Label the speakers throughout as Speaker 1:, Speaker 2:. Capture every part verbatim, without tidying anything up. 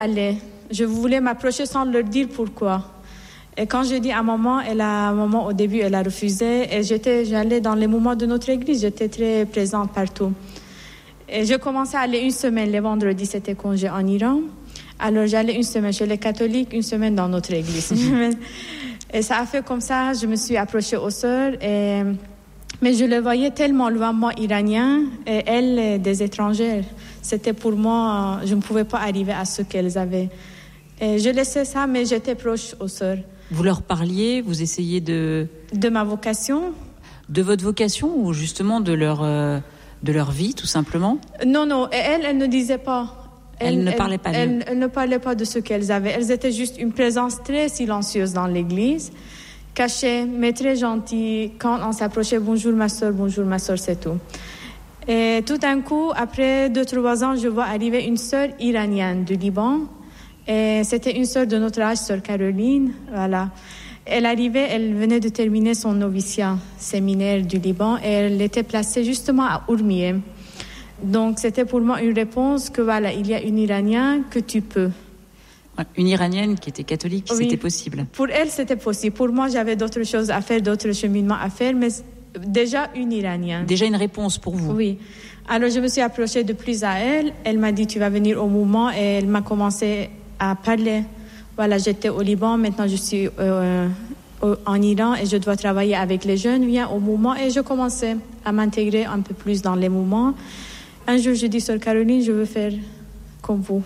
Speaker 1: Allez, je voulais m'approcher sans leur dire pourquoi. Et quand je dis à maman, elle a, un moment au début, elle a refusé. Et j'étais, j'allais dans les moments de notre église, j'étais très présente partout. Et je commençais à aller une semaine, les vendredis, c'était congé en Iran. Alors j'allais une semaine chez les catholiques, une semaine dans notre église. Et ça a fait comme ça, je me suis approchée aux sœurs. Et... Mais je les voyais tellement loin, moi, iraniens, et elles, des étrangères. C'était pour moi, je ne pouvais pas arriver à ce qu'elles avaient. Et je laissais ça, mais j'étais proche aux sœurs.
Speaker 2: Vous leur parliez, vous essayiez de...
Speaker 1: De ma vocation.
Speaker 2: De votre vocation ou justement de leur, euh, de leur vie, tout simplement? Non,
Speaker 1: non, et elles, elles ne disaient pas.
Speaker 2: Elles, elles ne parlaient pas
Speaker 1: elles, elles, elles ne parlaient pas de ce qu'elles avaient. Elles étaient juste une présence très silencieuse dans l'église, cachée, mais très gentille. Quand on s'approchait, bonjour ma soeur, bonjour ma soeur, c'est tout. Et tout d'un coup, après deux, trois ans, je vois arriver une sœur iranienne du Liban. Et c'était une sœur de notre âge, sœur Caroline, voilà. Elle arrivait, elle venait de terminer son noviciat séminaire du Liban et elle était placée justement à Urmiye. Donc c'était pour moi une réponse que voilà, il y a une Iranienne que tu peux.
Speaker 2: Une Iranienne qui était catholique, oui. C'était possible.
Speaker 1: Pour elle, c'était possible. Pour moi, j'avais d'autres choses à faire, d'autres cheminements à faire, mais déjà une Iranienne.
Speaker 2: Déjà une réponse pour vous.
Speaker 1: Oui. Alors je me suis approchée de plus à elle. Elle m'a dit, tu vas venir au mouvement, et elle m'a commencé à parler. Voilà, j'étais au Liban, maintenant je suis euh, en Iran et je dois travailler avec les jeunes. Viens au mouvement, et je commençais à m'intégrer un peu plus dans les mouvements. Un jour, je dis, sœur Caroline, je veux faire comme vous.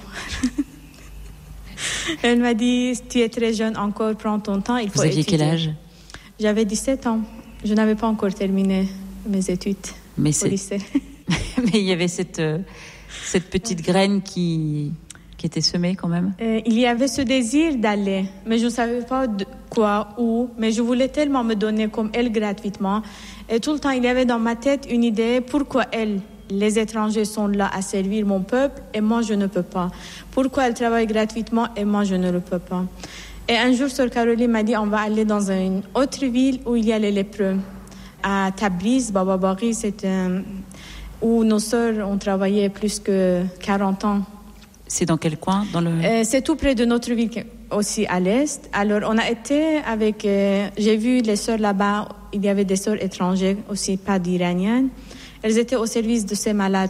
Speaker 1: Elle m'a dit, tu es très jeune encore, prends ton temps, il faut
Speaker 2: Vous aviez
Speaker 1: étudier.
Speaker 2: Quel âge?
Speaker 1: J'avais dix-sept ans. Je n'avais pas encore terminé mes études
Speaker 2: Mais
Speaker 1: au
Speaker 2: c'est...
Speaker 1: lycée.
Speaker 2: Mais il y avait cette, euh, cette petite graine qui, qui était semée quand même.
Speaker 1: Euh, il y avait ce désir d'aller, mais je ne savais pas de quoi, où, mais je voulais tellement me donner comme elle gratuitement. Et tout le temps, il y avait dans ma tête une idée, pourquoi elle, les étrangers sont là à servir mon peuple et moi je ne peux pas. Pourquoi elle travaille gratuitement et moi je ne le peux pas. Et un jour, sœur Caroline m'a dit, on va aller dans une autre ville où il y a les lépreux. À Tabriz, Baba Baghi, c'est un... où nos sœurs ont travaillé plus que quarante ans.
Speaker 2: C'est dans quel coin dans le...
Speaker 1: euh, C'est tout près de notre ville, aussi à l'est. Alors, on a été avec... Euh, j'ai vu les sœurs là-bas, il y avait des sœurs étrangères aussi, pas d'Iraniennes. Elles étaient au service de ces malades,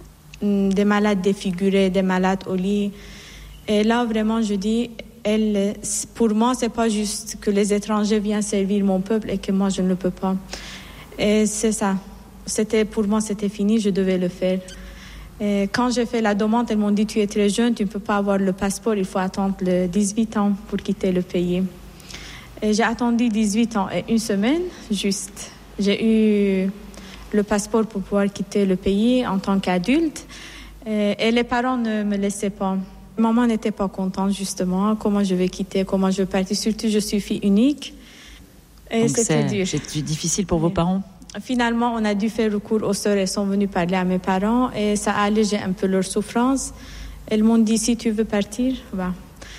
Speaker 1: des malades défigurés, des malades au lit. Et là, vraiment, je dis, elle, pour moi, c'est pas juste que les étrangers viennent servir mon peuple et que moi, je ne le peux pas. Et c'est ça. C'était, pour moi, c'était fini, je devais le faire. Et quand j'ai fait la demande, elles m'ont dit, tu es très jeune, tu ne peux pas avoir le passeport, il faut attendre le dix-huit ans pour quitter le pays. Et j'ai attendu dix-huit ans et une semaine, juste. J'ai eu le passeport pour pouvoir quitter le pays en tant qu'adulte. Et, et les parents ne me laissaient pas. Maman n'était pas contente, justement, comment je vais quitter, comment je vais partir. Surtout, je suis fille unique. Et
Speaker 2: donc
Speaker 1: c'était
Speaker 2: c'est,
Speaker 1: dur.
Speaker 2: C'est difficile pour vos parents?
Speaker 1: Finalement, on a dû faire recours aux sœurs. Elles sont venues parler à mes parents et ça a allégé un peu leur souffrance. Elles m'ont dit, si tu veux partir, va.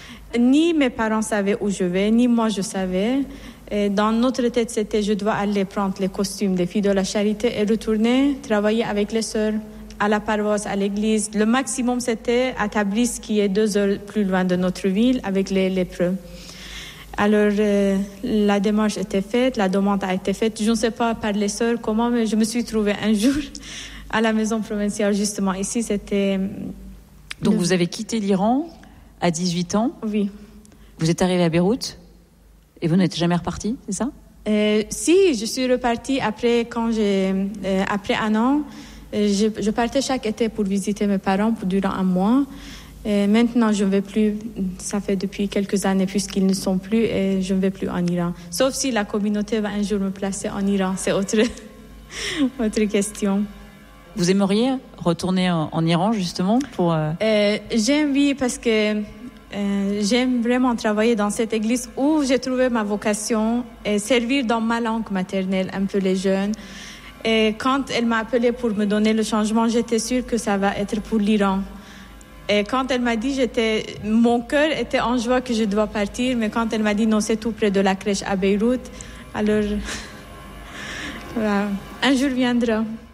Speaker 1: Ni mes parents savaient où je vais, ni moi je savais. Et dans notre tête, c'était je dois aller prendre les costumes des filles de la charité et retourner travailler avec les sœurs à la paroisse, à l'église. Le maximum, c'était à Tabriz, qui est deux heures plus loin de notre ville, avec les lépreux. Alors, euh, la démarche était faite, la demande a été faite. Je ne sais pas par les sœurs comment, mais je me suis trouvée un jour à la maison provinciale, justement. Ici, c'était...
Speaker 2: Donc,
Speaker 1: le...
Speaker 2: vous avez quitté l'Iran à dix-huit ans?
Speaker 1: Oui.
Speaker 2: Vous êtes arrivée à Beyrouth et vous n'êtes jamais repartie, c'est ça?
Speaker 1: euh, Si, je suis repartie après, quand j'ai, euh, après un an. Euh, je, je partais chaque été pour visiter mes parents pour durant un mois. Et maintenant, je ne vais plus, ça fait depuis quelques années, puisqu'ils ne sont plus, et je ne vais plus en Iran. Sauf si la communauté va un jour me placer en Iran, c'est autre, autre question.
Speaker 2: Vous aimeriez retourner en, en Iran, justement, pour... Euh...
Speaker 1: Euh, j'aime, oui, parce que euh, j'aime vraiment travailler dans cette église où j'ai trouvé ma vocation et servir dans ma langue maternelle un peu les jeunes. Et quand elle m'a appelée pour me donner le changement, j'étais sûre que ça va être pour l'Iran. Et quand elle m'a dit, j'étais, mon cœur était en joie que je dois partir, mais quand elle m'a dit non, c'est tout près de la crèche à Beyrouth, alors voilà, un jour viendra.